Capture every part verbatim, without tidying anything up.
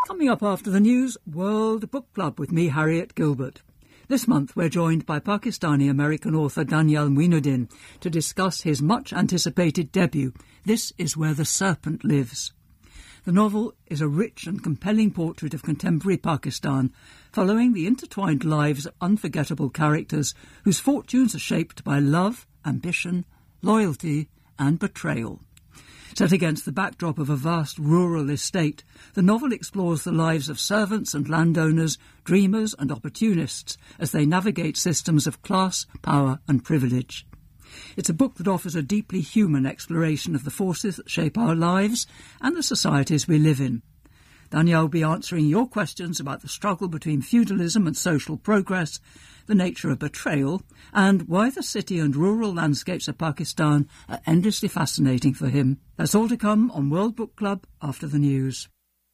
Coming up after the news, World Book Club with me, Harriet Gilbert. This month we're joined by Pakistani-American author Daniel Muinuddin to discuss his much-anticipated debut, This Is Where the Serpent Lives. The novel is a rich and compelling portrait of contemporary Pakistan, following the intertwined lives of unforgettable characters whose fortunes are shaped by love, ambition, loyalty and betrayal. Set against the backdrop of a vast rural estate, the novel explores the lives of servants and landowners, dreamers and opportunists as they navigate systems of class, power and privilege. It's a book that offers a deeply human exploration of the forces that shape our lives and the societies we live in. Daniel will be answering your questions about the struggle between feudalism and social progress, the nature of betrayal, and why the city and rural landscapes of Pakistan are endlessly fascinating for him. That's all to come on World Book Club after the news.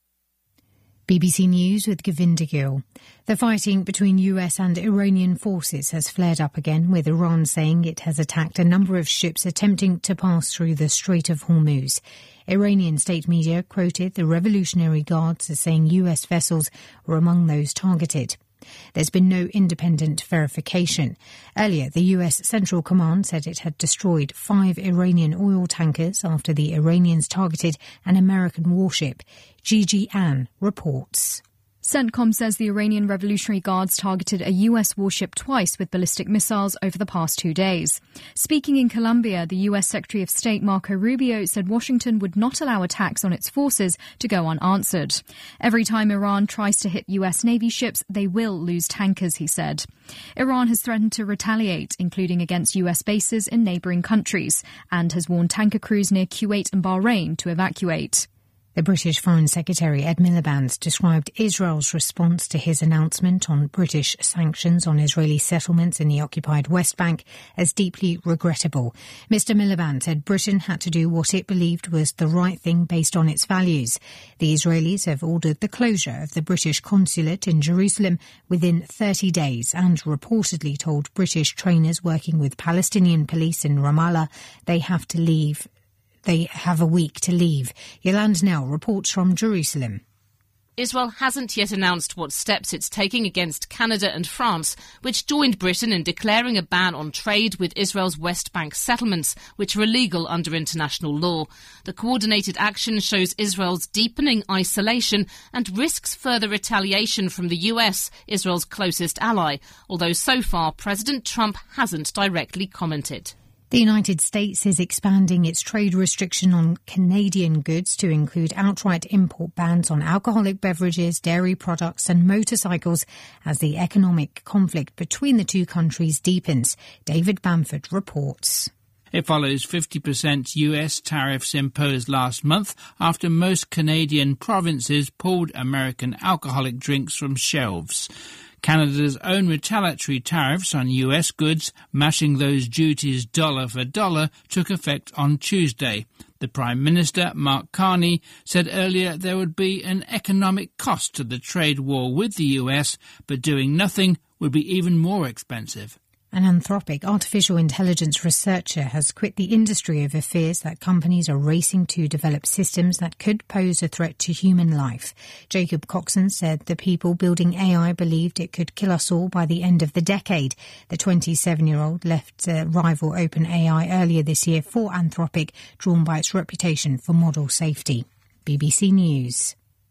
B B C News with Govinda Gill. The fighting between U S and Iranian forces has flared up again, with Iran saying it has attacked a number of ships attempting to pass through the Strait of Hormuz. Iranian state media quoted the Revolutionary Guards as saying U S vessels were among those targeted. There's been no independent verification. Earlier, the U S Central Command said it had destroyed five Iranian oil tankers after the Iranians targeted an American warship. Gigi Ann reports. CENTCOM says the Iranian Revolutionary Guards targeted a U S warship twice with ballistic missiles over the past two days. Speaking in Colombia, the U S Secretary of State Marco Rubio said Washington would not allow attacks on its forces to go unanswered. Every time Iran tries to hit U S Navy ships, they will lose tankers, he said. Iran has threatened to retaliate, including against U S bases in neighbouring countries, and has warned tanker crews near Kuwait and Bahrain to evacuate. The British Foreign Secretary Ed Miliband described Israel's response to his announcement on British sanctions on Israeli settlements in the occupied West Bank as deeply regrettable. Mister Miliband said Britain had to do what it believed was the right thing based on its values. The Israelis have ordered the closure of the British consulate in Jerusalem within thirty days and reportedly told British trainers working with Palestinian police in Ramallah they have to leave. They have a week to leave. Yolande Nell reports from Jerusalem. Israel hasn't yet announced what steps it's taking against Canada and France, which joined Britain in declaring a ban on trade with Israel's West Bank settlements, which are illegal under international law. The coordinated action shows Israel's deepening isolation and risks further retaliation from the U S, Israel's closest ally, although so far President Trump hasn't directly commented. The United States is expanding its trade restriction on Canadian goods to include outright import bans on alcoholic beverages, dairy products and motorcycles as the economic conflict between the two countries deepens. David Bamford reports. It follows fifty percent U S tariffs imposed last month after most Canadian provinces pulled American alcoholic drinks from shelves. Canada's own retaliatory tariffs on U S goods, matching those duties dollar for dollar, took effect on Tuesday. The Prime Minister, Mark Carney, said earlier there would be an economic cost to the trade war with the U S, but doing nothing would be even more expensive. An Anthropic artificial intelligence researcher has quit the industry over fears that companies are racing to develop systems that could pose a threat to human life. Jacob Coxon said the people building A I believed it could kill us all by the end of the decade. The twenty-seven-year-old left uh, rival OpenAI earlier this year for Anthropic, drawn by its reputation for model safety. B B C News.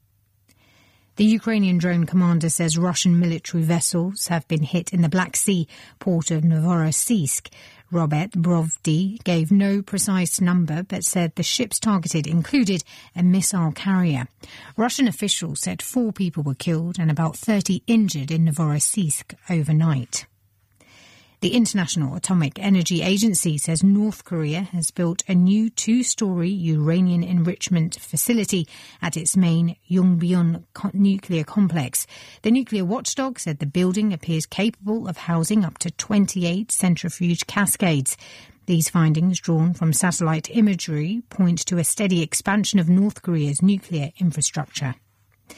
The Ukrainian drone commander says Russian military vessels have been hit in the Black Sea port of Novorossiysk. Robert Brovdi gave no precise number but said the ships targeted included a missile carrier. Russian officials said four people were killed and about thirty injured in Novorossiysk overnight. The International Atomic Energy Agency says North Korea has built a new two-storey uranium enrichment facility at its main Yongbyon nuclear complex. The nuclear watchdog said the building appears capable of housing up to twenty-eight centrifuge cascades. These findings, drawn from satellite imagery, point to a steady expansion of North Korea's nuclear infrastructure.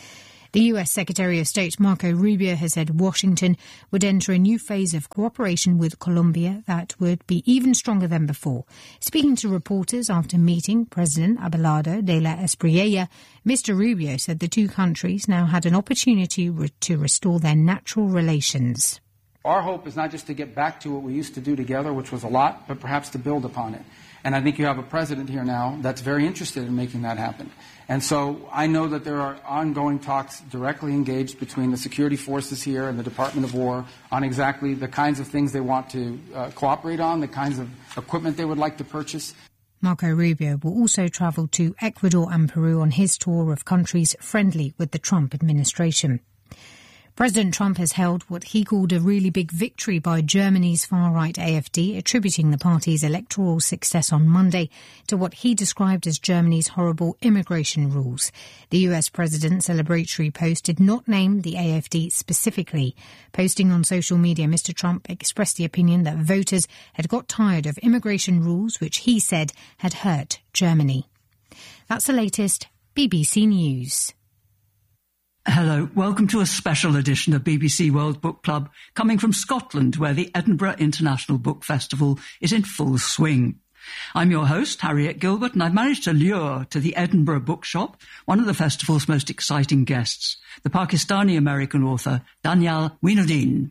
The U S Secretary of State Marco Rubio has said Washington would enter a new phase of cooperation with Colombia that would be even stronger than before. Speaking to reporters after meeting President Abelardo de la Espriella, Mister Rubio said the two countries now had an opportunity re- to restore their natural relations. Our hope is not just to get back to what we used to do together, which was a lot, but perhaps to build upon it. And I think you have a president here now that's very interested in making that happen. And so I know that there are ongoing talks directly engaged between the security forces here and the Department of War on exactly the kinds of things they want to uh, cooperate on, the kinds of equipment they would like to purchase. Marco Rubio will also travel to Ecuador and Peru on his tour of countries friendly with the Trump administration. President Trump has held what he called a really big victory by Germany's far-right A F D, attributing the party's electoral success on Monday to what he described as Germany's horrible immigration rules. The U S president's celebratory post did not name the A F D specifically. Posting on social media, Mister Trump expressed the opinion that voters had got tired of immigration rules, which he said had hurt Germany. That's the latest B B C News. Hello, welcome to a special edition of B B C World Book Club, coming from Scotland, where the Edinburgh International Book Festival is in full swing. I'm your host, Harriet Gilbert, and I've managed to lure to the Edinburgh Bookshop one of the festival's most exciting guests, the Pakistani-American author Danyal Weinudin.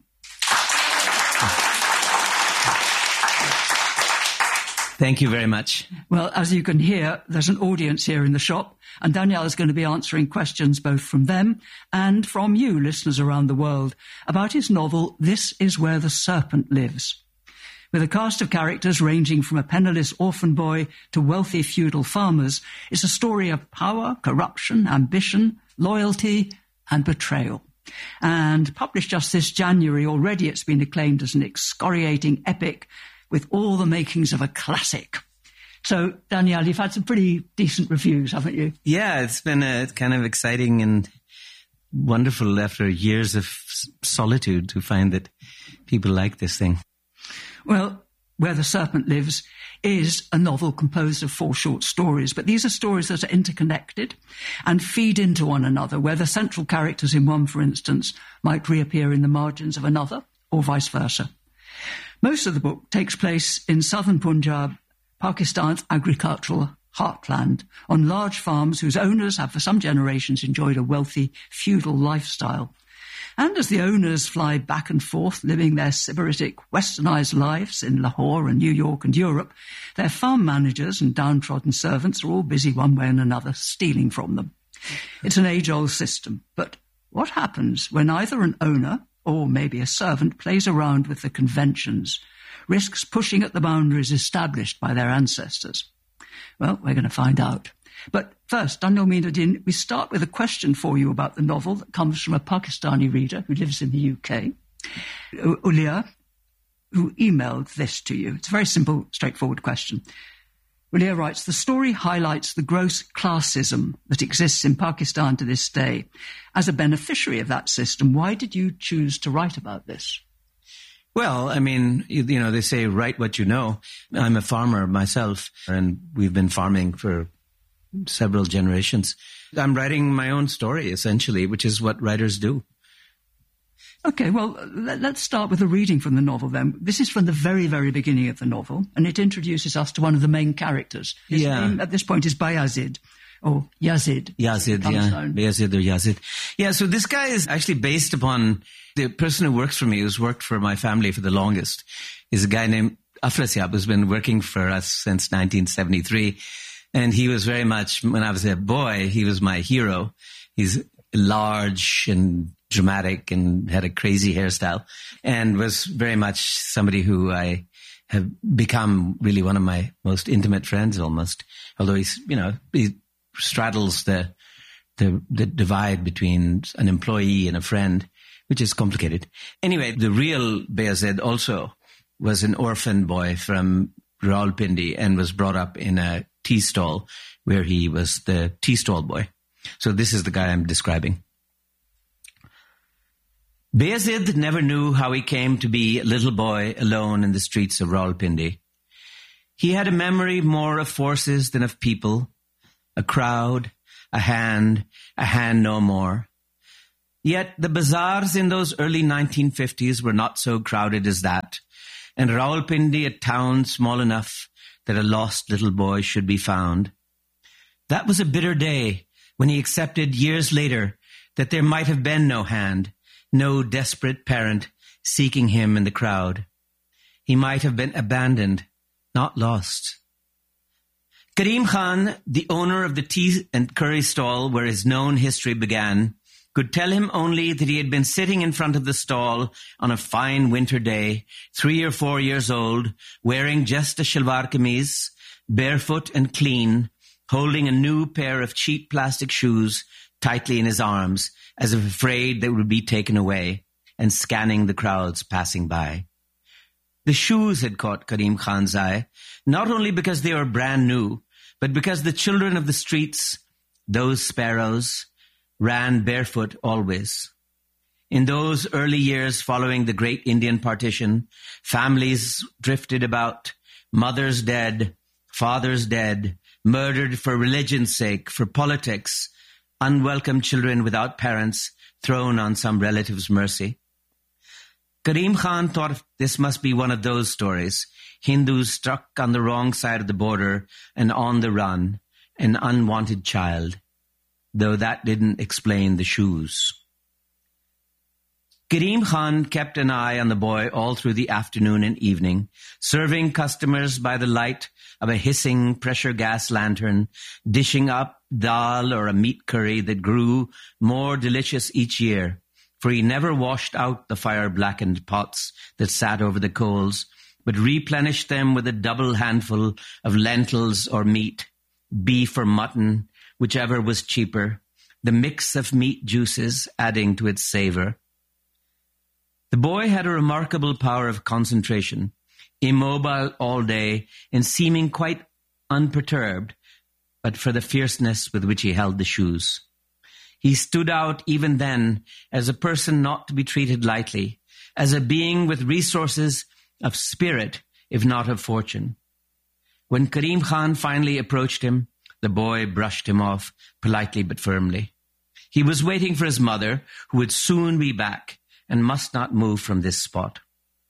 Thank you very much. Well, as you can hear, there's an audience here in the shop, and Danyal is going to be answering questions both from them and from you, listeners around the world, about his novel, This Is Where the Serpent Lives. With a cast of characters ranging from a penniless orphan boy to wealthy feudal farmers, it's a story of power, corruption, ambition, loyalty, and betrayal. And published just this January, already it's been acclaimed as an excoriating epic with all the makings of a classic. So, Danyal, you've had some pretty decent reviews, haven't you? Yeah, it's been uh, kind of exciting and wonderful after years of solitude to find that people like this thing. Well, Where the Serpent Lives is a novel composed of four short stories, but these are stories that are interconnected and feed into one another, where the central characters in one, for instance, might reappear in the margins of another, or vice versa. Most of the book takes place in southern Punjab, Pakistan's agricultural heartland, on large farms whose owners have for some generations enjoyed a wealthy feudal lifestyle. And as the owners fly back and forth, living their sybaritic, westernized lives in Lahore and New York and Europe, their farm managers and downtrodden servants are all busy one way and another, stealing from them. It's an age-old system, but what happens when either an owner or maybe a servant plays around with the conventions, risks pushing at the boundaries established by their ancestors? Well, we're going to find out. But first, Danyal Weinudin, we start with a question for you about the novel that comes from a Pakistani reader who lives in the U K, Ulia, who emailed this to you. It's a very simple, straightforward question. Ulia writes, the story highlights the gross classism that exists in Pakistan to this day. As a beneficiary of that system, why did you choose to write about this? Well, I mean, you, you know, they say write what you know. I'm a farmer myself, and we've been farming for several generations. I'm writing my own story, essentially, which is what writers do. Okay, well, let's start with a reading from the novel then. This is from the very, very beginning of the novel, and it introduces us to one of the main characters. His yeah. name at this point is Bayazid, or Yazid. Yazid, yeah. Down. Bayazid or Yazid. Yeah, so this guy is actually based upon the person who works for me, who's worked for my family for the longest, is a guy named Afrasiab, who's been working for us since nineteen seventy-three. And he was very much, when I was a boy, he was my hero. He's large and dramatic and had a crazy hairstyle and was very much somebody who I have become really one of my most intimate friends almost. Although he's, you know, he straddles the, the, the divide between an employee and a friend, which is complicated. Anyway, the real Bayazid also was an orphan boy from Rawalpindi and was brought up in a tea stall where he was the tea stall boy. So this is the guy I'm describing. Bayazid never knew how he came to be a little boy alone in the streets of Rawalpindi. He had a memory more of forces than of people, a crowd, a hand, a hand no more. Yet the bazaars in those early nineteen fifties were not so crowded as that, and Rawalpindi a town small enough that a lost little boy should be found. That was a bitter day when he accepted years later that there might have been no hand, no desperate parent seeking him in the crowd. He might have been abandoned, not lost. Karim Khan, the owner of the tea and curry stall where his known history began, could tell him only that he had been sitting in front of the stall on a fine winter day, three or four years old, wearing just a shalwar kameez, barefoot and clean, holding a new pair of cheap plastic shoes tightly in his arms, as if afraid they would be taken away, and scanning the crowds passing by. The shoes had caught Karim Khan's eye, not only because they were brand new, but because the children of the streets, those sparrows, ran barefoot always. In those early years following the great Indian partition, families drifted about, mothers dead, fathers dead, murdered for religion's sake, for politics, unwelcome children without parents thrown on some relative's mercy. Karim Khan thought this must be one of those stories, Hindus struck on the wrong side of the border and on the run, an unwanted child, though that didn't explain the shoes. Karim Khan kept an eye on the boy all through the afternoon and evening, serving customers by the light of a hissing pressure gas lantern, dishing up dal or a meat curry that grew more delicious each year, for he never washed out the fire-blackened pots that sat over the coals, but replenished them with a double handful of lentils or meat, beef or mutton, whichever was cheaper, the mix of meat juices adding to its savor. The boy had a remarkable power of concentration, immobile all day and seeming quite unperturbed, but for the fierceness with which he held the shoes. He stood out even then as a person not to be treated lightly, as a being with resources of spirit, if not of fortune. When Karim Khan finally approached him, the boy brushed him off, politely but firmly. He was waiting for his mother, who would soon be back, and must not move from this spot.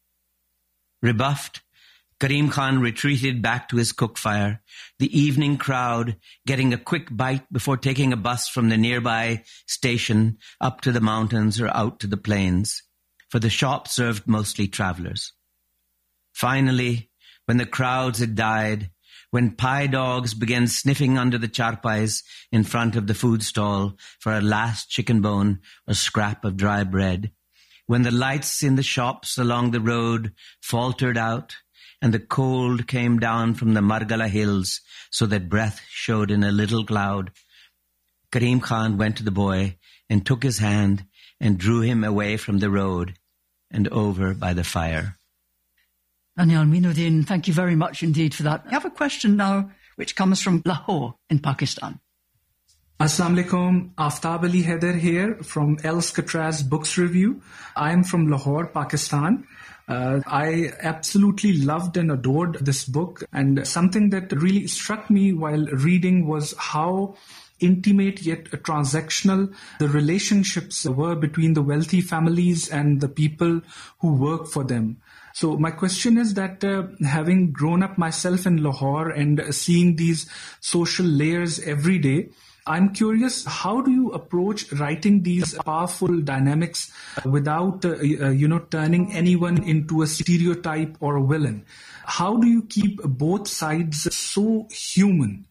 Rebuffed, Karim Khan retreated back to his cook fire, the evening crowd getting a quick bite before taking a bus from the nearby station up to the mountains or out to the plains, for the shop served mostly travelers. Finally, when the crowds had died, when pie dogs began sniffing under the charpais in front of the food stall for a last chicken bone or scrap of dry bread, when the lights in the shops along the road faltered out and the cold came down from the Margala hills so that breath showed in a little cloud, Karim Khan went to the boy and took his hand and drew him away from the road and over by the fire. Danyal Meenuddin, thank you very much indeed for that. I have a question now which comes from Lahore in Pakistan. Assalamu alaikum, Aftab Ali Haider here from Elscatraz Books Review. I am from Lahore, Pakistan. Uh, I absolutely loved and adored this book, and something that really struck me while reading was how intimate yet transactional the relationships were between the wealthy families and the people who work for them. So my question is that uh, having grown up myself in Lahore and seeing these social layers every day, I'm curious, how do you approach writing these powerful dynamics without, uh, uh, you know, turning anyone into a stereotype or a villain? How do you keep both sides so human?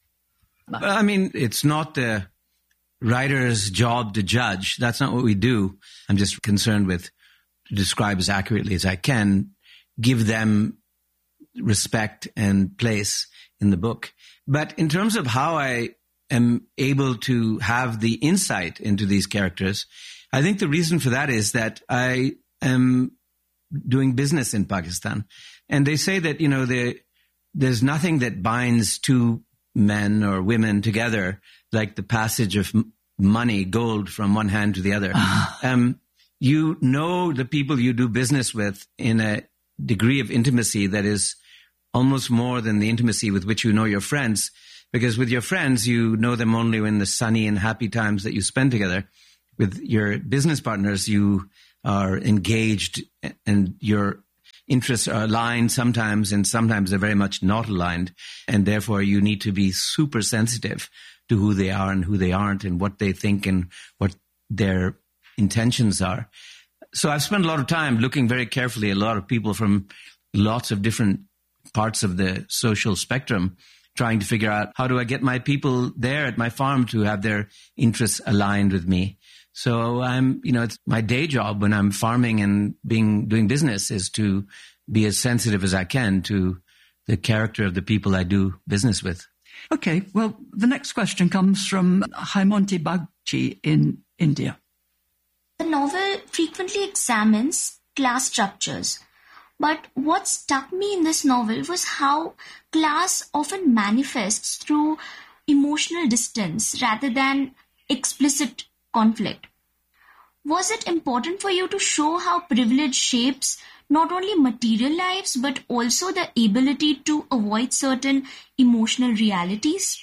I mean, it's not the writer's job to judge. That's not what we do. I'm just concerned with, to describe as accurately as I can, give them respect and place in the book. But in terms of how I am able to have the insight into these characters, I think the reason for that is that I am doing business in Pakistan. And they say that, you know, there's nothing that binds two men or women together like the passage of money, gold, from one hand to the other. um, you know the people you do business with in a degree of intimacy that is almost more than the intimacy with which you know your friends. Because with your friends, you know them only in the sunny and happy times that you spend together. with your business partners, you are engaged and your interests are aligned sometimes, and sometimes they're very much not aligned. And therefore, you need to be super sensitive to who they are and who they aren't and what they think and what their intentions are. So I've spent a lot of time looking very carefully at a lot of people from lots of different parts of the social spectrum, trying to figure out how do I get my people there at my farm to have their interests aligned with me. So I'm, you know, it's my day job when I'm farming and being doing business is to be as sensitive as I can to the character of the people I do business with. Okay, well, the next question comes from Haimonti Bagchi in India. The novel frequently examines class structures. But what struck me in this novel was how class often manifests through emotional distance rather than explicit conflict. Was it important for you to show how privilege shapes not only material lives but also the ability to avoid certain emotional realities?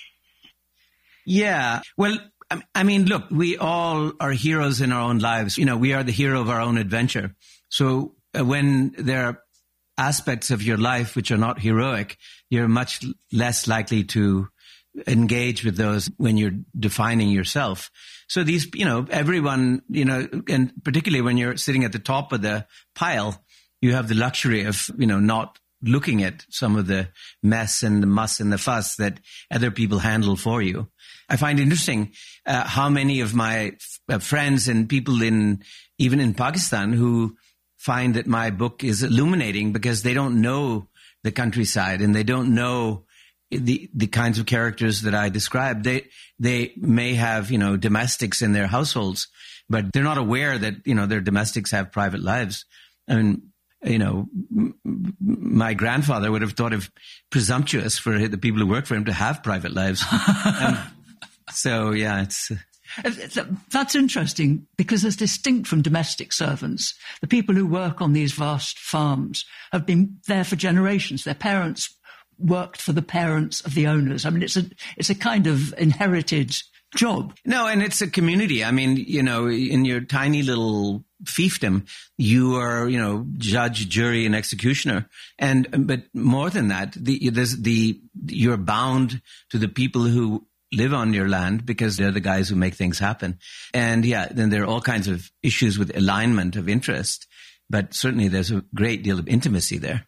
Yeah, well, I mean, look, we all are heroes in our own lives. You know, we are the hero of our own adventure. So uh, when there are aspects of your life which are not heroic, you're much less likely to engage with those when you're defining yourself. So these, you know, everyone, you know, and particularly when you're sitting at the top of the pile, you have the luxury of, you know, not looking at some of the mess and the muss and the fuss that other people handle for you. I find interesting uh, how many of my f- uh, friends and people in, even in Pakistan, who find that my book is illuminating because they don't know the countryside and they don't know the the kinds of characters that I describe. They they may have, you know, domestics in their households, but they're not aware that, you know, their domestics have private lives. I mean, you know, m- my grandfather would have thought it presumptuous for the people who work for him to have private lives. um, so, yeah, it's... That's interesting because as distinct from domestic servants, the people who work on these vast farms have been there for generations. Their parents worked for the parents of the owners. I mean, it's a it's a kind of inherited job. No, and it's a community. I mean, you know, in your tiny little fiefdom, you are, you know, judge, jury, and executioner. And but more than that, the there's the you're bound to the people who live on your land because they're the guys who make things happen. And yeah, then there are all kinds of issues with alignment of interest, but certainly there's a great deal of intimacy there.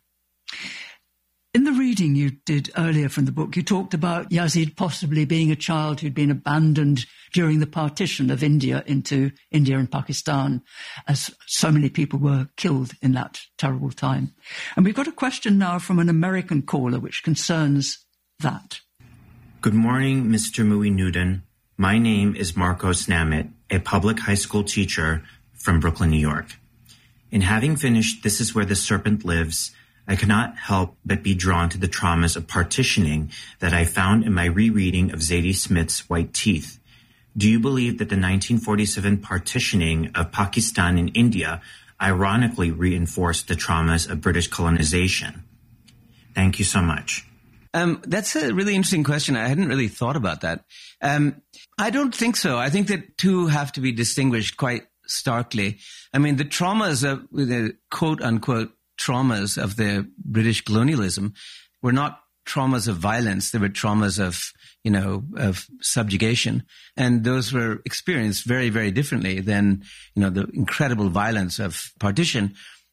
In the reading you did earlier from the book, you talked about Yazid possibly being a child who'd been abandoned during the partition of India into India and Pakistan, as so many people were killed in that terrible time. And we've got a question now from an American caller which concerns that. Good morning, Mister Muinuddin. My name is Marcos Namit, a public high school teacher from Brooklyn, New York. In having finished This Is Where the Serpent Lives, I cannot help but be drawn to the traumas of partitioning that I found in my rereading of Zadie Smith's White Teeth. Do you believe that the nineteen forty-seven partitioning of Pakistan and India ironically reinforced the traumas of British colonization? Thank you so much. Um, that's a really interesting question. I hadn't really thought about that. Um, I don't think so. I think that two have to be distinguished quite starkly. I mean, the traumas of the quote unquote traumas of the British colonialism were not traumas of violence. They were traumas of, you know, of subjugation. And those were experienced very, very differently than, you know, the incredible violence of partition.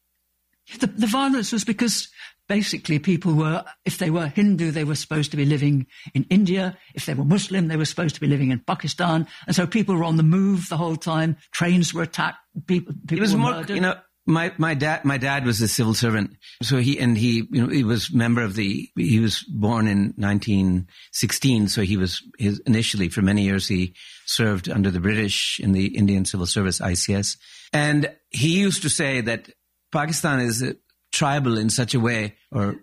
The, the violence was because basically people were, if they were Hindu, they were supposed to be living in India. If they were Muslim, they were supposed to be living in Pakistan. And so people were on the move the whole time. Trains were attacked. People, people it was were more, murdered. You know, My my dad my dad was a civil servant, so he and he you know he was member of the he was born in nineteen sixteen, so he was his initially for many years he served under the British in the Indian Civil Service I C S, and he used to say that Pakistan is tribal in such a way, or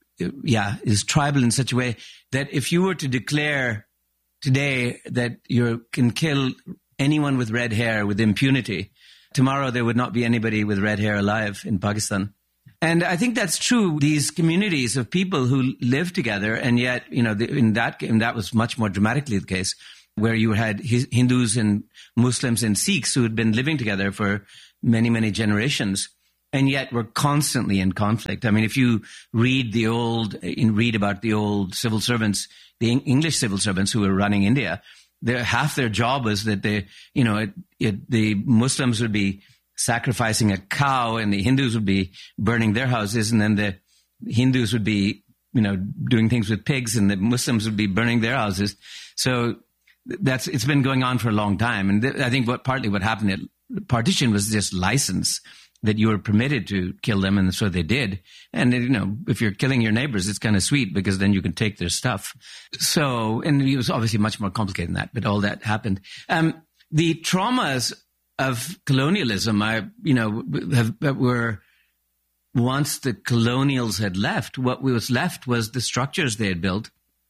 yeah, is tribal in such a way that if you were to declare today that you can kill anyone with red hair with impunity, tomorrow there would not be anybody with red hair alive in Pakistan. And I think that's true. These communities of people who live together, and yet, you know, in that, and that was much more dramatically the case, where you had Hindus and Muslims and Sikhs who had been living together for many, many generations, and yet were constantly in conflict. I mean, if you read the old, read about the old civil servants, the English civil servants who were running India, their, half their job was that they, you know, it, it, the Muslims would be sacrificing a cow and the Hindus would be burning their houses, and then the Hindus would be, you know, doing things with pigs and the Muslims would be burning their houses. So that's, it's been going on for a long time. And th- I think what partly what happened at partition was just license, that you were permitted to kill them, and so they did. And, you know, if you're killing your neighbors, it's kind of sweet because then you can take their stuff. So, and it was obviously much more complicated than that, but all that happened. Um, the traumas of colonialism, I, you know, have, were, once the colonials had left, what was left was the structures they had built,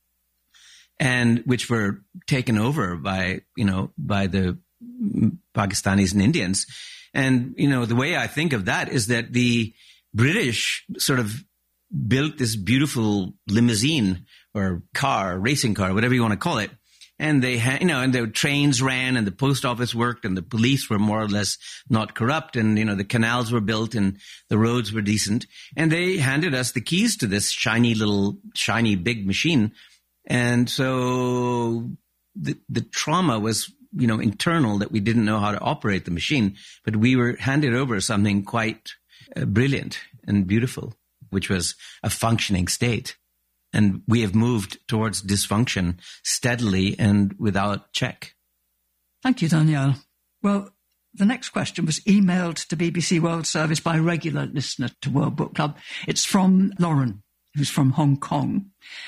and which were taken over by, you know, by the Pakistanis and Indians. And, you know, the way I think of that is that the British sort of built this beautiful limousine or car, racing car, whatever you want to call it. And they had, you know, and the trains ran and the post office worked and the police were more or less not corrupt. And, you know, the canals were built and the roads were decent. And they handed us the keys to this shiny little, shiny big machine. And so the, the trauma was, you know, internal, that we didn't know how to operate the machine, but we were handed over something quite uh, brilliant and beautiful, which was a functioning state. And we have moved towards dysfunction steadily and without check. Thank you, Danielle. Well, the next question was emailed to B B C World Service by a regular listener to World Book Club. It's from Lauren, who's from Hong Kong.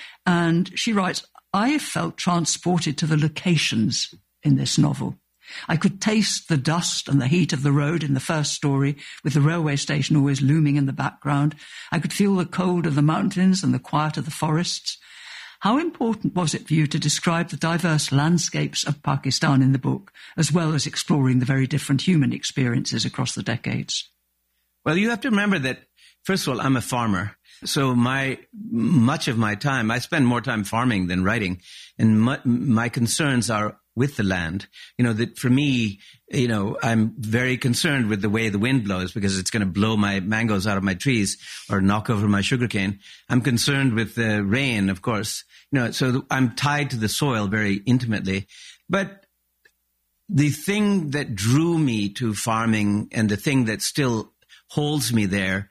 And she writes, I felt transported to the locations in this novel. I could taste the dust and the heat of the road in the first story, with the railway station always looming in the background. I could feel the cold of the mountains and the quiet of the forests. How important was it for you to describe the diverse landscapes of Pakistan in the book, as well as exploring the very different human experiences across the decades? Well, you have to remember that, first of all, I'm a farmer. So my, much of my time, I spend more time farming than writing. And my, my concerns are with the land. You know, that for me, you know, I'm very concerned with the way the wind blows, because it's going to blow my mangoes out of my trees or knock over my sugarcane. I'm concerned with the rain, of course. You know, so I'm tied to the soil very intimately. But the thing that drew me to farming, and the thing that still holds me there,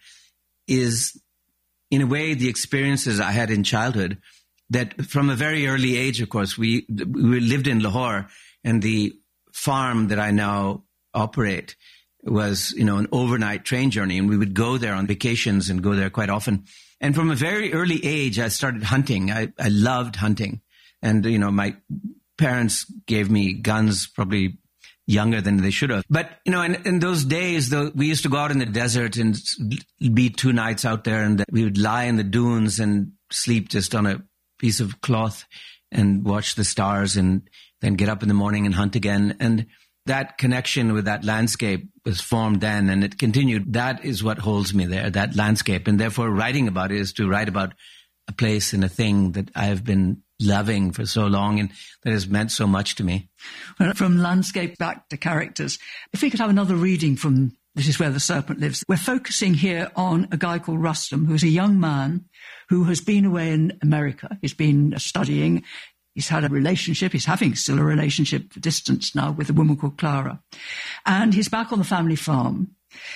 is, in a way, the experiences I had in childhood. That from a very early age, of course, we we lived in Lahore, and the farm that I now operate was, you know, an overnight train journey, and we would go there on vacations and go there quite often. And from a very early age, I started hunting. I, I loved hunting. And, you know, my parents gave me guns probably younger than they should have. But, you know, in, in those days, though, we used to go out in the desert and be two nights out there, and we would lie in the dunes and sleep just on a piece of cloth and watch the stars, and then get up in the morning and hunt again. And that connection with that landscape was formed then, and it continued. That is what holds me there, that landscape. And therefore, writing about it is to write about a place and a thing that I have been loving for so long, and that has meant so much to me. Well, from landscape back to characters, if we could have another reading from This Is Where the Serpent Lives. We're focusing here on a guy called Rustam, who's a young man who has been away in America. He's been studying. He's had a relationship. He's having still a relationship for distance now with a woman called Clara. And he's back on the family farm.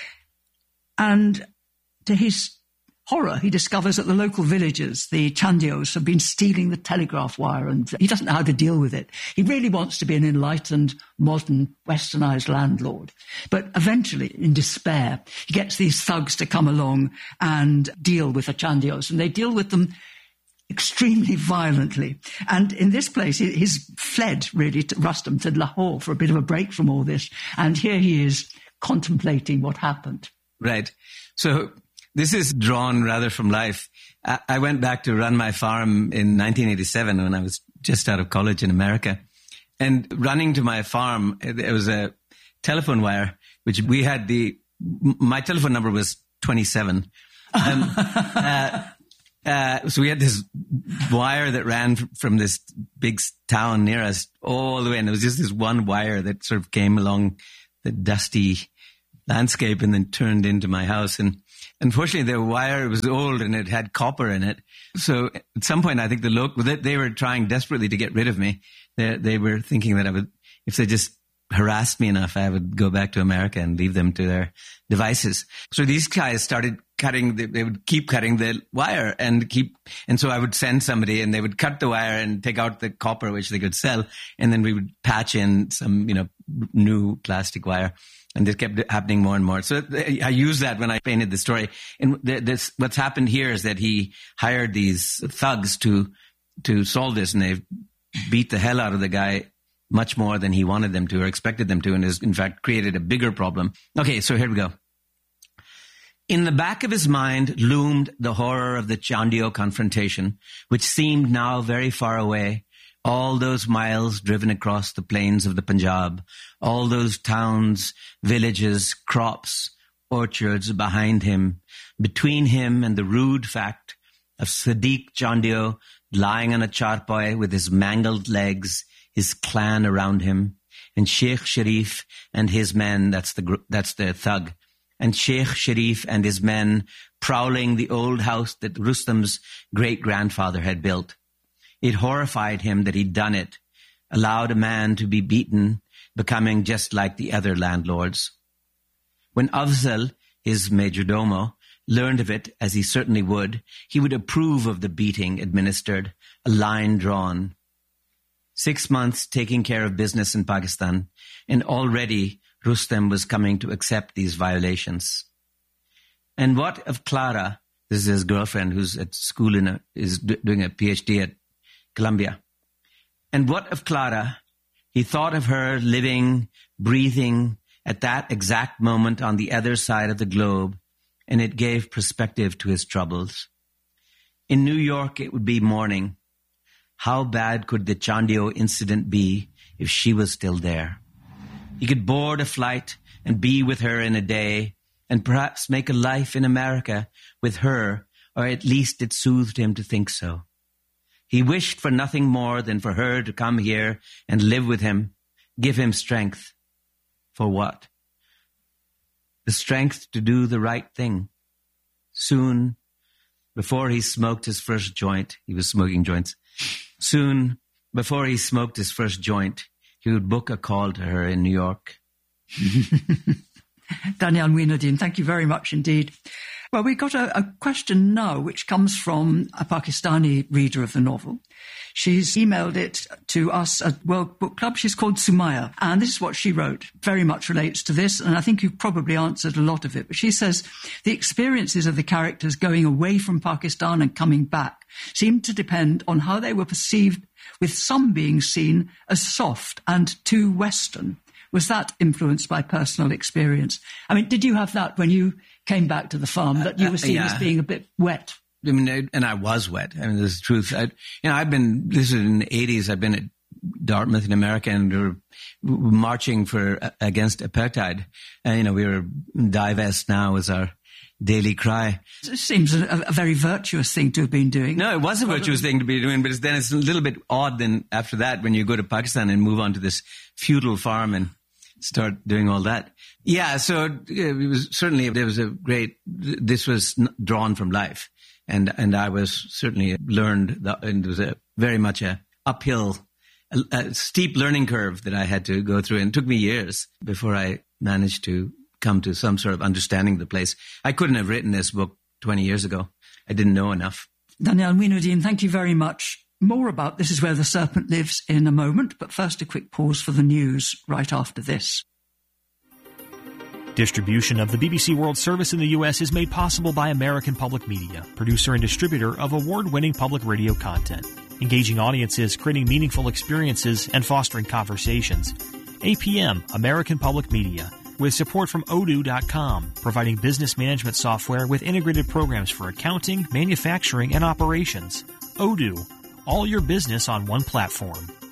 And to his horror, he discovers that the local villagers, the Chandios, have been stealing the telegraph wire, and he doesn't know how to deal with it. He really wants to be an enlightened, modern, westernized landlord. But eventually, in despair, he gets these thugs to come along and deal with the Chandios, and they deal with them extremely violently. And in this place, he's fled, really, to Rustam, to Lahore for a bit of a break from all this. And here he is contemplating what happened. Right. So this is drawn rather from life. I went back to run my farm in nineteen eighty-seven when I was just out of college in America. And running to my farm, there was a telephone wire, which we had the, my telephone number was twenty-seven. Um, uh, uh, so we had this wire that ran from this big town near us all the way. And it was just this one wire that sort of came along the dusty landscape and then turned into my house. And unfortunately, the wire was old and it had copper in it. So at some point, I think the local, they were trying desperately to get rid of me. They, they were thinking that I would, if they just harassed me enough, I would go back to America and leave them to their devices. So these guys started cutting, the, they would keep cutting the wire and keep, and so I would send somebody and they would cut the wire and take out the copper, which they could sell. And then we would patch in some, you know, new plastic wire. And this kept happening more and more. So I used that when I painted the story. And this, what's happened here is that he hired these thugs to, to solve this, and they beat the hell out of the guy much more than he wanted them to or expected them to, and has in fact created a bigger problem. Okay, so here we go. In the back of his mind loomed the horror of the Chandio confrontation, which seemed now very far away. All those miles driven across the plains of the Punjab, all those towns, villages, crops, orchards behind him, between him and the rude fact of Sadiq Chandio lying on a charpai with his mangled legs, his clan around him, and Sheikh Sharif and his men, that's the that's the thug, and Sheikh Sharif and his men prowling the old house that Rustam's great-grandfather had built. It horrified him that he'd done it, allowed a man to be beaten, becoming just like the other landlords. When Afzal, his majordomo, learned of it, as he certainly would, he would approve of the beating administered, a line drawn. Six months taking care of business in Pakistan, and already Rustam was coming to accept these violations. And what of Clara? This is his girlfriend who's at school in a, is doing a PhD at Columbia. And what of Clara? He thought of her living, breathing at that exact moment on the other side of the globe, and it gave perspective to his troubles. In New York, it would be morning. How bad could the Chandio incident be if she was still there? He could board a flight and be with her in a day, and perhaps make a life in America with her, or at least it soothed him to think so. He wished for nothing more than for her to come here and live with him, give him strength. For what? The strength to do the right thing. Soon, before he smoked his first joint, he was smoking joints, soon, before he smoked his first joint, he would book a call to her in New York. Danyal Mouhinuddin, thank you very much indeed. Well, we got a, a question now, which comes from a Pakistani reader of the novel. She's emailed it to us at World Book Club. She's called Sumaya, and this is what she wrote. Very much relates to this, and I think you've probably answered a lot of it. But she says, the experiences of the characters going away from Pakistan and coming back seemed to depend on how they were perceived, with some being seen as soft and too Western. Was that influenced by personal experience? I mean, did you have that when you came back to the farm, that you were seen uh, yeah. as being a bit wet? I mean, and I was wet. I mean, this is the truth. I, you know, I've been, this is in the eighties, I've been at Dartmouth in America, and we were marching for, against apartheid. And, you know, we were, divest now is our daily cry. It seems a, a very virtuous thing to have been doing. No, it was a virtuous thing to be doing, but it's, then it's a little bit odd then after that when you go to Pakistan and move on to this feudal farm and start doing all that. Yeah, so it was certainly, there was a great, this was drawn from life. And, and I was certainly learned, that, and it was a very much a uphill, a, a steep learning curve that I had to go through. And it took me years before I managed to come to some sort of understanding of the place. I couldn't have written this book twenty years ago. I didn't know enough. Danyal Mouhinuddin, thank you very much. More about This Is Where the Serpent Lives in a moment, but first a quick pause for the news right after this. Distribution of the B B C World Service in the U S is made possible by American Public Media, producer and distributor of award-winning public radio content, engaging audiences, creating meaningful experiences, and fostering conversations. A P M, American Public Media, with support from Odoo dot com, providing business management software with integrated programs for accounting, manufacturing, and operations. Odoo, all your business on one platform.